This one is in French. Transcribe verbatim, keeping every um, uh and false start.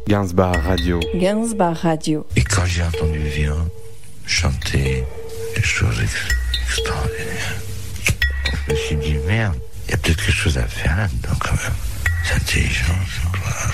Gainsbar Radio. Gainsbar Radio. Et quand j'ai entendu Vian chanter des choses ex- extraordinaires, je me suis dit, merde, il y a peut-être quelque chose à faire là-dedans quand même. C'est intelligent, ça.